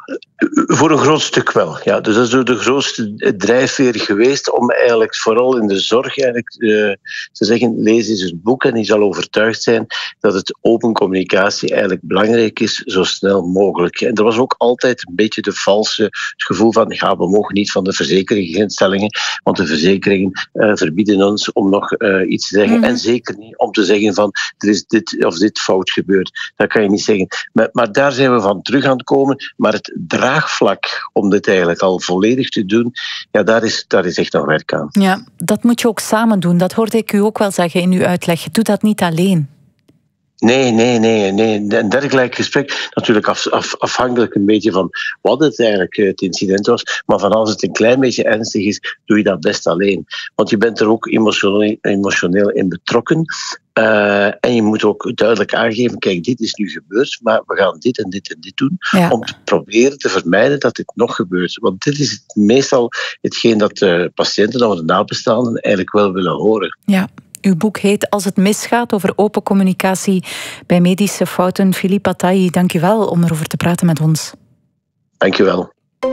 Voor een groot stuk wel, ja. Dus dat is de grootste drijfveer geweest om eigenlijk vooral in de zorg eigenlijk, te zeggen, lees eens het boek en je zal overtuigd zijn dat het open communicatie eigenlijk belangrijk is, zo snel mogelijk. En er was ook altijd een beetje het gevoel van, ja, we mogen niet van de verzekeringsinstellingen, want de verzekeringen verbieden ons om nog iets te zeggen. Mm-hmm. En zeker niet om te zeggen van, er is dit of dit fout gebeurd. Dat kan je niet zeggen. Maar daar zijn we van terug aan het komen. Maar het draagvlak om dit eigenlijk al volledig te doen, ja, daar is echt nog werk aan. Ja, dat moet je ook samen doen. Dat hoorde ik u ook wel zeggen in uw uitleg. Je doet dat niet alleen. Nee. Een dergelijk gesprek, natuurlijk afhankelijk een beetje van wat het eigenlijk het incident was, maar van als het een klein beetje ernstig is, doe je dat best alleen. Want je bent er ook emotioneel in betrokken. En je moet ook duidelijk aangeven, kijk, dit is nu gebeurd, maar we gaan dit en dit en dit doen, om te proberen te vermijden dat dit nog gebeurt. Want dit is meestal hetgeen dat de patiënten of de nabestaanden eigenlijk wel willen horen. Ja. Uw boek heet Als het misgaat, over open communicatie bij medische fouten. Philippe Attaï, dank u wel om erover te praten met ons. Dank u wel.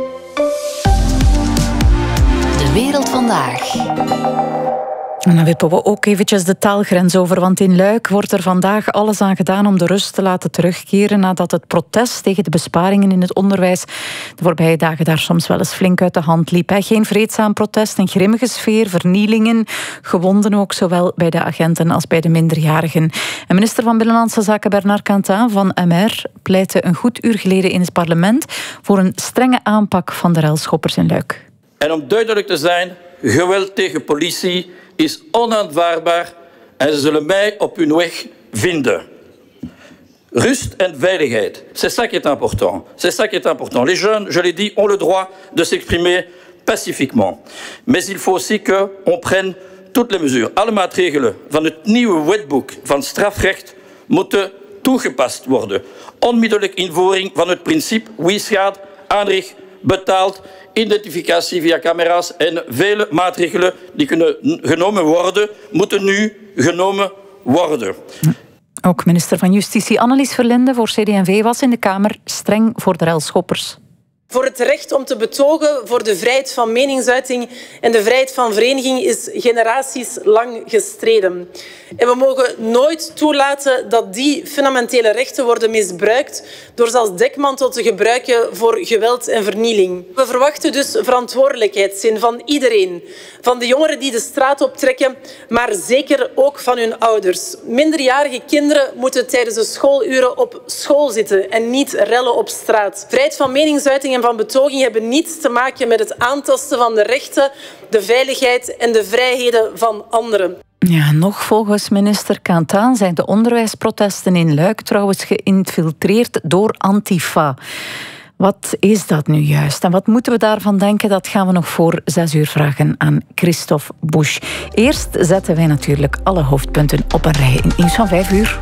De wereld vandaag. En dan wippen we ook eventjes de taalgrens over, want in Luik wordt er vandaag alles aan gedaan om de rust te laten terugkeren nadat het protest tegen de besparingen in het onderwijs de voorbije dagen daar soms wel eens flink uit de hand liep. Geen vreedzaam protest, een grimmige sfeer, vernielingen, gewonden ook, zowel bij de agenten als bij de minderjarigen. En minister van Binnenlandse Zaken Bernard Cantat van MR pleitte een goed uur geleden in het parlement voor een strenge aanpak van de relschoppers in Luik. En om duidelijk te zijn, geweld tegen politie is onaanvaardbaar en ze zullen mij op hun weg vinden. Rust en veiligheid, c'est ça qui est important. C'est ça qui est important. Les jeunes, je l'ai dit, ont le droit de s'exprimer pacifiquement. Mais il faut aussi qu'on prenne toutes les mesures. Alle maatregelen van het nieuwe wetboek van strafrecht moeten toegepast worden. Onmiddellijk invoering van het principe wie schaadt, aanricht, betaalt, identificatie via camera's en vele maatregelen die kunnen genomen worden, moeten nu genomen worden. Ook minister van Justitie Annelies Verlinde voor CD&V was in de Kamer streng voor de relschoppers. Voor het recht om te betogen, voor de vrijheid van meningsuiting en de vrijheid van vereniging is generaties lang gestreden. En we mogen nooit toelaten dat die fundamentele rechten worden misbruikt door ze als dekmantel te gebruiken voor geweld en vernieling. We verwachten dus verantwoordelijkheidszin van iedereen. Van de jongeren die de straat optrekken, maar zeker ook van hun ouders. Minderjarige kinderen moeten tijdens de schooluren op school zitten en niet rellen op straat. Vrijheid van meningsuiting en van betoging hebben niets te maken met het aantasten van de rechten, de veiligheid en de vrijheden van anderen. Ja, nog volgens minister Cantat zijn de onderwijsprotesten in Luik trouwens geïnfiltreerd door Antifa. Wat is dat nu juist? En wat moeten we daarvan denken? Dat gaan we nog voor 6 uur vragen aan Christophe Busch. Eerst zetten wij natuurlijk alle hoofdpunten op een rij in het nieuws van 5 uur.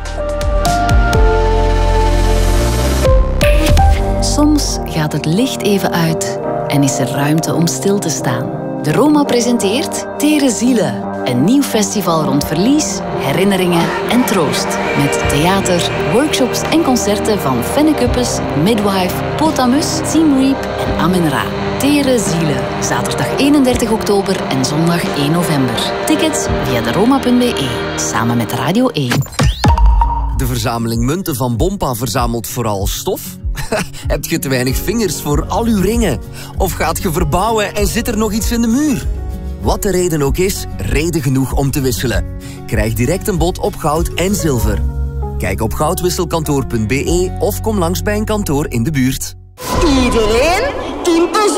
Soms gaat het licht even uit en is er ruimte om stil te staan. De Roma presenteert Tere Zielen, een nieuw festival rond verlies, herinneringen en troost. Met theater, workshops en concerten van Fenne Kuppes, Midwife, Potamus, Team Reap en Amen Ra. Tere Zielen, zaterdag 31 oktober en zondag 1 november. Tickets via deroma.be, samen met Radio 1. De verzameling munten van Bompa verzamelt vooral stof? Heb je te weinig vingers voor al uw ringen? Of gaat je verbouwen en zit er nog iets in de muur? Wat de reden ook is, reden genoeg om te wisselen. Krijg direct een bod op goud en zilver. Kijk op goudwisselkantoor.be of kom langs bij een kantoor in de buurt. Iedereen 10%